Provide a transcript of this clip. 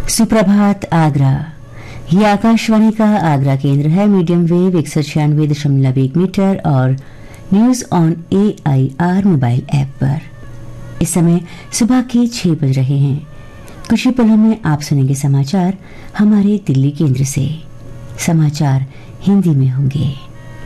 सुप्रभात आगरा। ये आकाशवाणी का आगरा केंद्र है। मीडियम वेव 196.1 मीटर और news on AIR mobile app पर इस समय सुबह के 6 बज रहे हैं। कुछ ही पलों में आप सुनेंगे समाचार हमारे दिल्ली केंद्र से। समाचार हिंदी में होंगे।